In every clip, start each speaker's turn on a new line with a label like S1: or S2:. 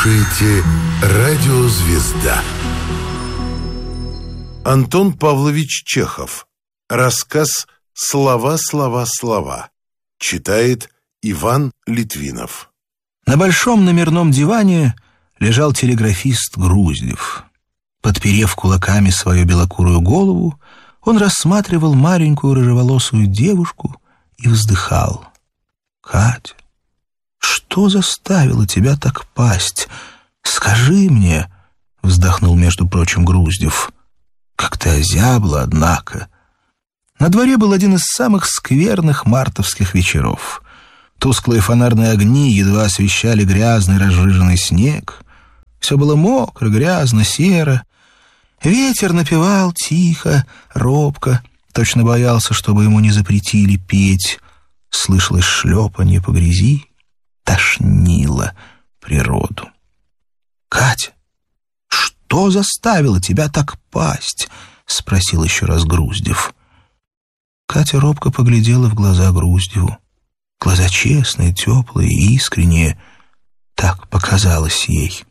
S1: слушаете «Радио Звезда». Антон Павлович Чехов. Рассказ «Слова, слова, слова». Читает Иван Литвинов.
S2: На большом номерном диване лежал телеграфист Груздев. Подперев кулаками свою белокурую голову, он рассматривал маленькую рыжеволосую девушку и вздыхал. «Катя, что заставило тебя так пасть? Скажи мне», — вздохнул, между прочим, Груздев. «Как ты озябла, однако». На дворе был один из самых скверных мартовских вечеров. Тусклые фонарные огни едва освещали грязный разжиженный снег. Все было мокро, грязно, серо. Ветер напевал тихо, робко, точно боялся, чтобы ему не запретили петь. Слышалось шлепанье по грязи, тошнило природу. «Катя, что заставило тебя так пасть?» — спросил еще раз Груздев. Катя робко поглядела в глаза Груздеву. Глаза честные, теплые, искренние. Так показалось ей.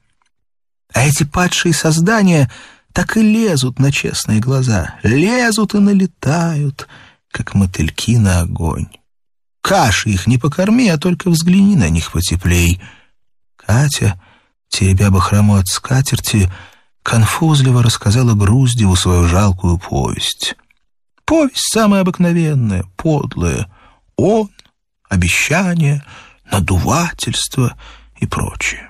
S2: А эти падшие создания так и лезут на честные глаза. Лезут и налетают, как мотыльки на огонь. Каши их не покорми, а только взгляни на них потеплей. Катя, теребя бахрому от скатерти, конфузливо рассказала Груздеву свою жалкую повесть. Повесть самая обыкновенная, подлая. Он, обещание, надувательство и прочее.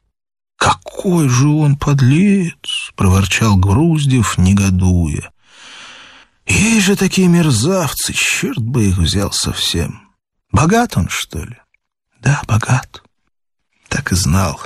S2: «Какой же он подлец!» — проворчал Груздев, негодуя. «Есть же такие мерзавцы, черт бы их взял совсем. Богат он, что ли?» «Да, богат». «Так и знал.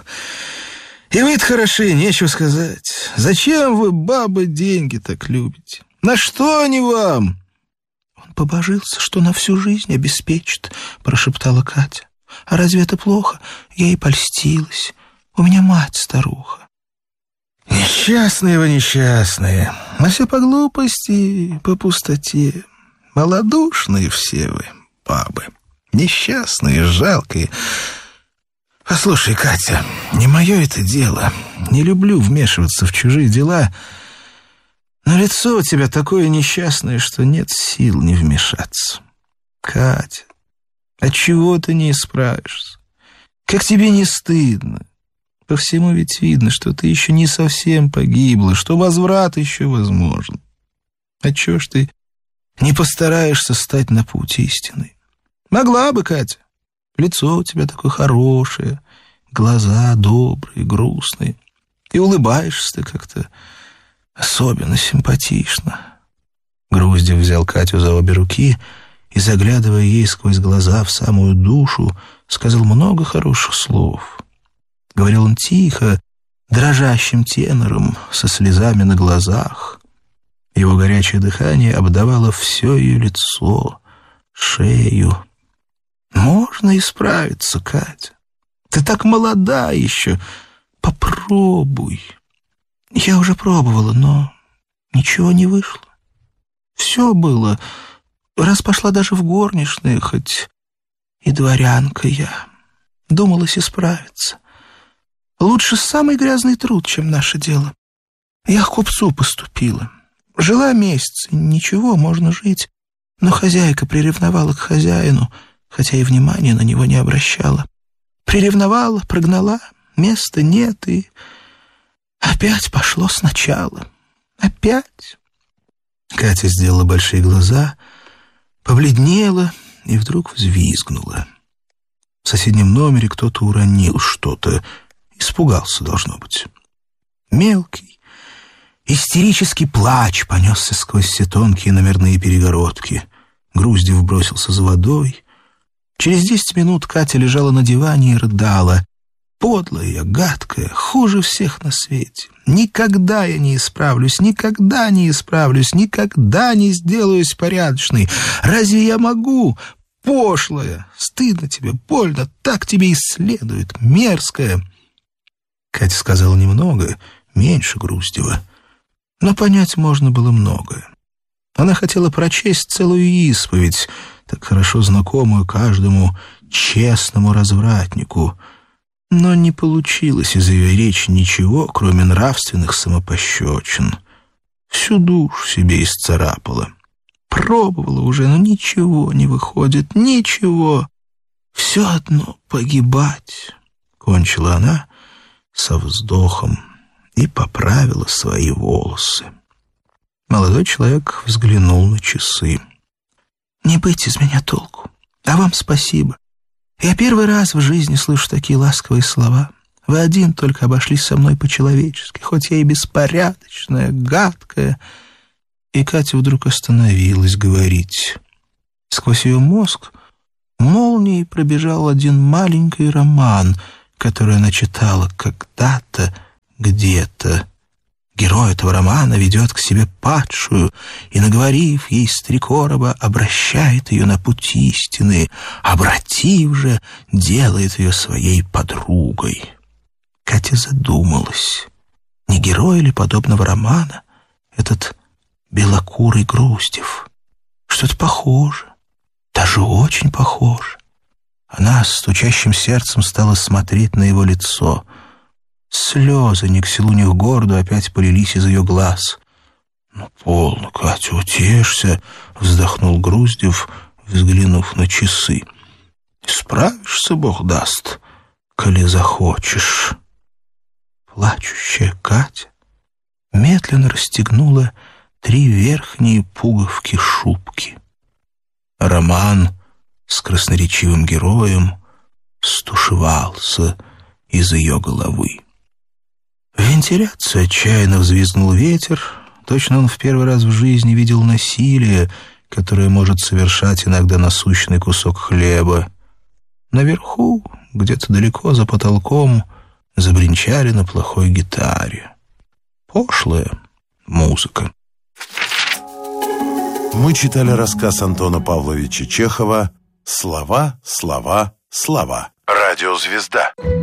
S2: И вы-то хороши, нечего сказать. Зачем вы, бабы, деньги так любите? На что они вам?» «Он побожился, что на всю жизнь обеспечит», — прошептала Катя. «А разве это плохо? Я и польстилась. У меня мать старуха». «Несчастные вы, несчастные. А все по глупости, по пустоте. Малодушные все вы, бабы. Несчастные, жалкие. Послушай, Катя, не мое это дело. Не люблю вмешиваться в чужие дела. Но лицо у тебя такое несчастное, что нет сил не вмешаться. Катя, отчего ты не исправишься? Как тебе не стыдно? По всему ведь видно, что ты еще не совсем погибла, что возврат еще возможен. Отчего ж ты не постараешься стать на путь истины? Могла бы, Катя. Лицо у тебя такое хорошее, глаза добрые, грустные. И улыбаешься ты как-то особенно симпатично». Груздев взял Катю за обе руки и, заглядывая ей сквозь глаза в самую душу, сказал много хороших слов. Говорил он тихо, дрожащим тенором, со слезами на глазах. Его горячее дыхание обдавало все ее лицо, шею. «Можно исправиться, Катя. Ты так молода еще. Попробуй». «Я уже пробовала, но ничего не вышло. Все было. Раз пошла даже в горничные, хоть и дворянка я. Думалась исправиться. Лучше самый грязный труд, чем наше дело. Я к купцу поступила. Жила месяц, ничего, можно жить. Но хозяйка приревновала к хозяину, хотя и внимания на него не обращала. Приревновала, прогнала, места нет, и опять пошло сначала. Опять». Катя сделала большие глаза, побледнела и вдруг взвизгнула. В соседнем номере кто-то уронил что-то. Испугался, должно быть. Мелкий, истерический плач понесся сквозь все тонкие номерные перегородки. Груздев бросился за водой. Через 10 минут Катя лежала на диване и рыдала. «Подлая я, гадкая, хуже всех на свете. Никогда я не исправлюсь, никогда не исправлюсь, никогда не сделаюсь порядочной. Разве я могу? Пошлая, стыдно тебе, больно, так тебе и следует, мерзкая». Катя сказала немного, меньше Груздева, но понять можно было многое. Она хотела прочесть целую исповедь, так хорошо знакомую каждому честному развратнику. Но не получилось из ее речи ничего, кроме нравственных самопощечин. Всю душу себе исцарапала. Пробовала уже, но ничего не выходит, ничего. Все одно погибать, — кончила она со вздохом и поправила свои волосы. Молодой человек взглянул на часы. «Не быть из меня толку, а вам спасибо. Я первый раз в жизни слышу такие ласковые слова. Вы один только обошлись со мной по-человечески, хоть я и беспорядочная, гадкая». И Катя вдруг остановилась говорить. Сквозь ее мозг молнией пробежал один маленький роман, который она читала когда-то, где-то. Герой этого романа ведет к себе падшую и, наговорив ей с 3 короба, обращает ее на путь истины, обратив же, делает ее своей подругой. Катя задумалась, не герой ли подобного романа этот белокурый Груздев? Что-то похоже, даже очень похоже. Она с стучащим сердцем стала смотреть на его лицо. Слезы ни к селу, ни к городу опять полились из ее глаз. «Ну, полно, Катя, утешься», — вздохнул Груздев, взглянув на часы. «Справишься, Бог даст, коли захочешь». Плачущая Катя медленно расстегнула 3 верхние пуговки шубки. Роман с красноречивым героем стушевался из ее головы. В вентиляцию отчаянно взвизгнул ветер. Точно он в первый раз в жизни видел насилие, которое может совершать иногда насущный кусок хлеба. Наверху, где-то далеко за потолком, забринчали на плохой гитаре. Пошлая музыка.
S1: Мы читали рассказ Антона Павловича Чехова «Слова, слова, слова». Радиозвезда.